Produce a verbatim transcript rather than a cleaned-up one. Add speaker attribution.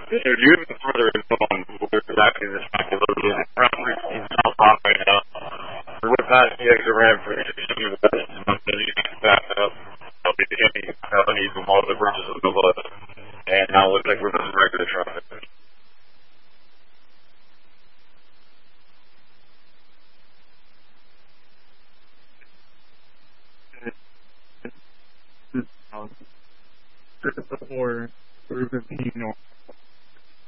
Speaker 1: If you have further info on where exactly this might be located, around sixteen South Broadway now. We're past the exit ramp for sixteen West, and you can back up. I'll be hitting companies from all the bridges on the left. And now it looks like we're moving regular traffic.
Speaker 2: Before three fifteen